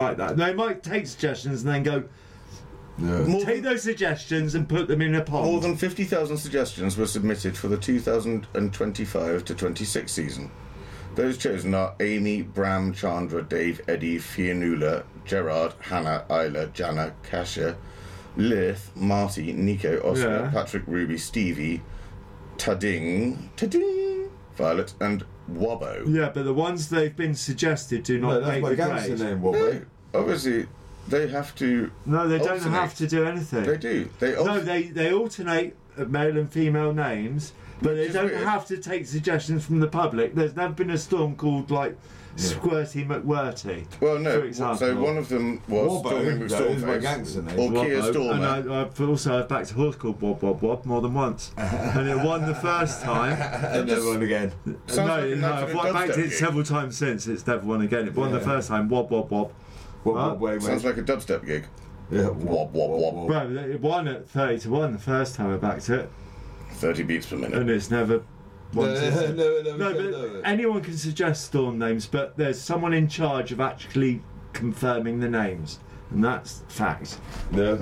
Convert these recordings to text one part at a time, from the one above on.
like that. They might take suggestions and then go, take those suggestions and put them in a pot. More than 50,000 suggestions were submitted for the 2025 to 26 season. Those chosen are Amy, Bram, Chandra, Dave, Eddie, Fionnuala, Gerard, Hannah, Isla, Jana, Kasia, Lilith, Marty, Nico, Oscar, Patrick, Ruby, Stevie, Tading, Violet, and Wobbo. Yeah, but the ones they've been suggested do not make the grade. Name, Wobbo. No, obviously, they have to. No, they don't alternate. have to do anything. They do. They alternate male and female names, but they don't have to take suggestions from the public. There's never been a storm called Squirty McWhirty. Well, no. For example. So one of them was Wobbo, Stormy that is my gangster McStormface, name. or Keir Wobbo. Stormer. And I've also had back to horse called Wob Wob Wob more than once, and it won the first time. And never won again. I've backed it several times since. It's never won again. It won the first time. Wob Wob Wob. Sounds like a dubstep gig. Yeah, Wob, wob, wob. Well, it won at 30-1 the first time I backed it, 30 beats per minute. and it's never. No, No, but anyone can suggest storm names, but there's someone in charge of actually confirming the names, and that's fact. No.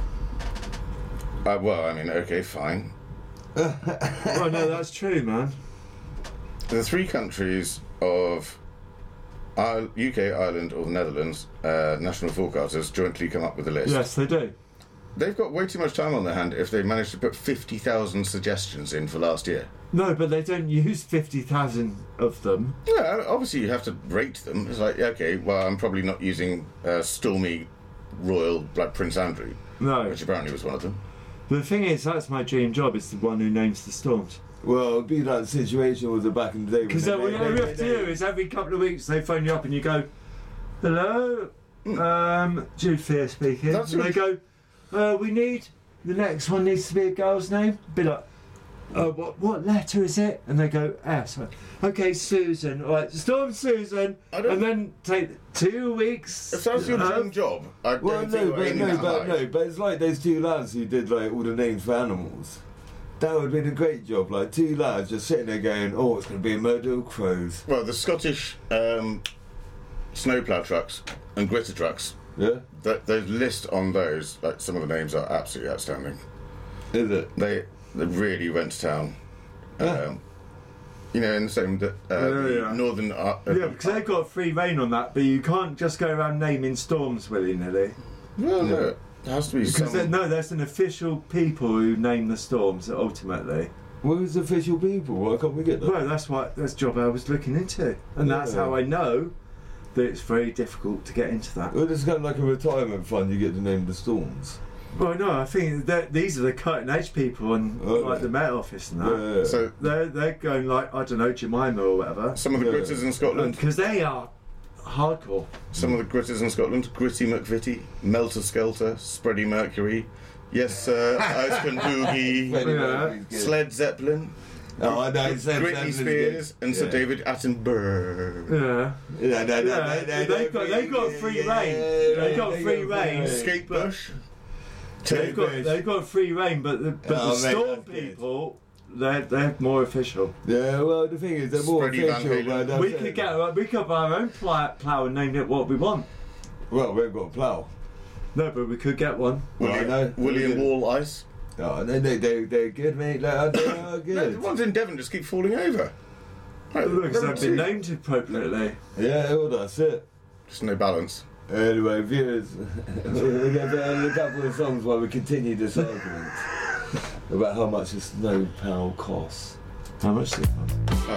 Well, I mean, okay, fine. Well, no, that's true, man. The three countries of UK, Ireland, or the Netherlands, national forecasters jointly come up with a list. Yes, they do. They've got way too much time on their hand if they managed to put 50,000 suggestions in for last year. No, but they don't use 50,000 of them. Yeah, obviously you have to rate them. It's like, okay, well, I'm probably not using Stormy Royal like Prince Andrew, No. which apparently was one of them. But the thing is, that's my dream job, is the one who names the storms. Well, it'd be like the situation with the back in the day. Because what you have to do is every couple of weeks they phone you up and you go, hello, Jude Fear speaking. That's And they go, we need, the next one needs to be a girl's name. Be like, what letter is it? And they go, S. Okay, Susan. All right, Storm Susan. And then take 2 weeks. If that's your dream job, I don't Well, think no, you're but aiming that high. but it's like those two lads who did like all the names for animals. That would have been a great job. Like two lads just sitting there going, "Oh, it's going to be a murder of crows." Well, the Scottish snowplow trucks and gritter trucks. Yeah, The list on those, like some of the names are absolutely outstanding. is it? They really went to town. You know, in the same the northern. Yeah, because they've got free reign on that, but you can't just go around naming storms willy-nilly. Well, no, it has to be Because some. there's an official people who name the storms ultimately. Where's the official people? Why can't we get that? Well, that's the job I was looking into, and that's how I know that it's very difficult to get into that. Well, it's kind of like a retirement fund. You get to name the storms. Well, no, I think that these are the cutting edge people on like the Met Office and that. Yeah. So They're going like, I don't know, Jemima or whatever, some of the gritters in Scotland. because they are hardcore. Some of the gritters in Scotland: Gritty McVitie, Melter Skelter, Spready Mercury, Yes Sir, Ice Cream Boogie, Sled Zeppelin, Oh, I know. Britney Spears, and Sir David Attenborough. Yeah. They've got free reign. They've got free reign. Skatebush. They've got free reign, but the storm people, they're more official. Yeah, well, the thing is, they're more Freddie Van official. Halen. But We could buy our own plough and name it what we want. Well, we haven't got a plough. No, but we could get one. William Wall Ice. Oh, they're good, mate. They are No, good. the ones in Devon just keep falling over. Right, Because they've been named appropriately. Yeah, well, that's it. Just no balance. Anyway, viewers, we're going to look up for the songs while we continue this argument about how much a snow plough costs. How much?